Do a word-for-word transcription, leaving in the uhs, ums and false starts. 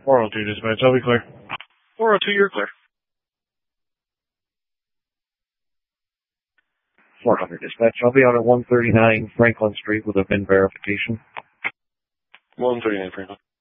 four oh two dispatch, I'll be clear. four oh two, you're clear. four hundred dispatch, I'll be out at one thirty-nine Franklin Street with a V I N verification. one thirty-nine Franklin.